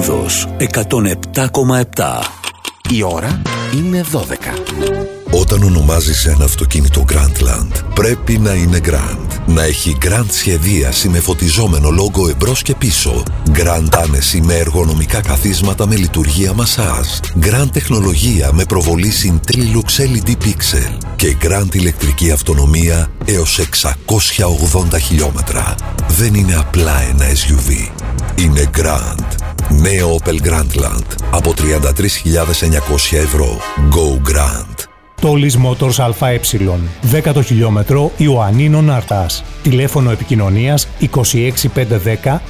Πίνδος 107,7. Η ώρα είναι 12. Όταν ονομάζεις ένα αυτοκίνητο Grandland, πρέπει να είναι Grand. Να έχει Grand σχεδίαση με φωτιζόμενο λόγο εμπρός και πίσω. Grand άνεση με εργονομικά καθίσματα με λειτουργία μασάζ. Grand τεχνολογία με προβολή Intellilux LED Pixel. Και Grand ηλεκτρική αυτονομία έως 680 χιλιόμετρα. Δεν είναι απλά ένα SUV. Είναι Grand. Νέο Opel Grandland από 33.900 ευρώ. Go Grand. Τόλις Motors ΑΕ, 10ο χιλιόμετρο Ιωαννίνων Αρτάς. Τηλέφωνο επικοινωνίας 26510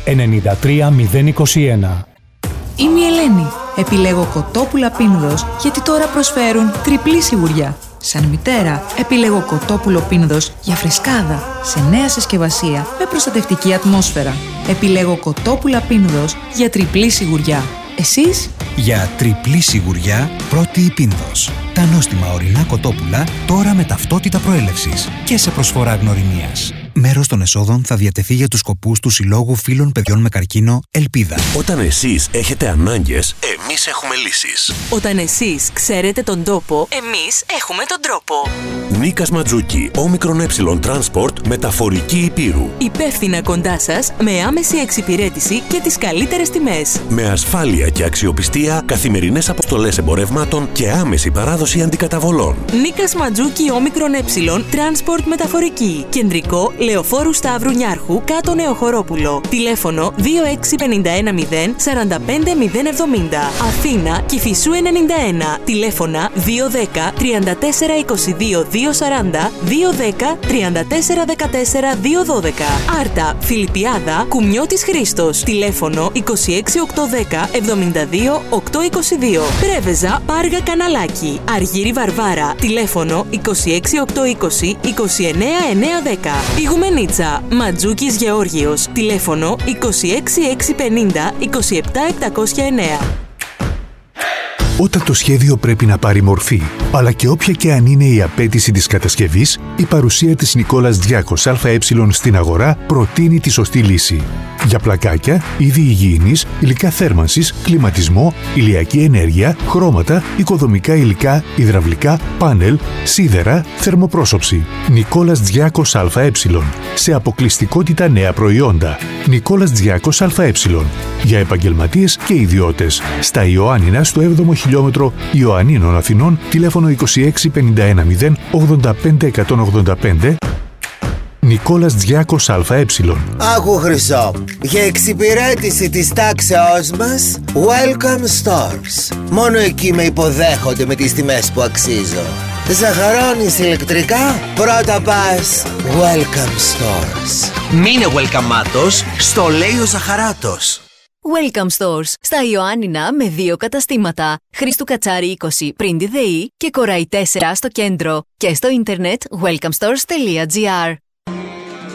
93021. Είμαι η Ελένη. Επιλέγω κοτόπουλα Πίνδος γιατί τώρα προσφέρουν τριπλή σιγουριά. Σαν μητέρα, επιλέγω κοτόπουλο Πίνδος για φρεσκάδα, σε νέα συσκευασία με προστατευτική ατμόσφαιρα. Επιλέγω κοτόπουλα Πίνδος για τριπλή σιγουριά. Εσείς? Για τριπλή σιγουριά, πρώτη η Πίνδος. Τα νόστιμα ορεινά κοτόπουλα τώρα με ταυτότητα προέλευσης και σε προσφορά γνωριμίας. Μέρος των εσόδων θα διατεθεί για τους σκοπούς του Συλλόγου Φίλων Παιδιών με Καρκίνο Ελπίδα. Όταν εσείς έχετε ανάγκες, εμείς έχουμε λύσεις. Όταν εσείς ξέρετε τον τόπο, εμείς έχουμε τον τρόπο. Νίκας Ματζούκη, Όμικρον Transport, μεταφορική Υπήρου. Υπεύθυνα κοντά σας, με άμεση εξυπηρέτηση και τις καλύτερες τιμές. Με ασφάλεια και αξιοπιστία, καθημερινές αποστολές εμπορευμάτων και άμεση παράδοση αντικαταβολών. Νίκας Ματζούκη, Όμικρον Transport μεταφορική. Κεντρικό Λεωφόρου Σταύρου Νιάρχου, κάτω Νεοχορόπουλο. Τηλέφωνο 26510 45070. Αθήνα, Κηφισού 91. Τηλέφωνα 210 34 22 240 210 34 14 212. Άρτα, Φιλιππιάδα, Κουμιώτης Χρήστος. Τηλέφωνο 26810 72 822. Πρέβεζα, Πάργα Καναλάκι. Αργύρι Βαρβάρα. Τηλέφωνο 26820 29910. Ιγουμενίτσα, Ματζούκης Γεώργιος. Τηλέφωνο 26650 27709. Όταν το σχέδιο πρέπει να πάρει μορφή, αλλά και όποια και αν είναι η απέτηση της κατασκευής, η παρουσία της Νικόλας Διάκος ΑΕ στην αγορά προτείνει τη σωστή λύση. Για πλακάκια, είδη υγιεινής, υλικά θέρμανσης, κλιματισμό, ηλιακή ενέργεια, χρώματα, οικοδομικά υλικά, υδραυλικά, πάνελ, σίδερα, θερμοπρόσωψη. Νικόλας Διάκος ΑΕ. Σε αποκλειστικότητα νέα προϊόντα. Νικόλας Διάκος ΑΕ. Για επαγγελματίες και ιδιώτες. Στα Ιωάννινα, στο 7ο χιλιόμετρο Ιωαννίνων Αθηνών, τηλέφωνο 26510 85185. Νικόλας Διάκος ΑΕ. Άκου Χρυσό, για εξυπηρέτηση της τάξεώς μας, Welcome Stores. Μόνο εκεί με υποδέχονται με τις τιμές που αξίζω. Ζαχαρώνεις ηλεκτρικά, πρώτα πας Welcome Stores. Μείνε welcome-άτος, στο λέει ο Ζαχαράτος. Welcome Stores, στα Ιωάννινα με 2 καταστήματα. Χρήστου Κατσάρη 20 πριν τη ΔΕΗ και Κοραϊ 4 στο κέντρο. Και στο ίντερνετ welcomestores.gr.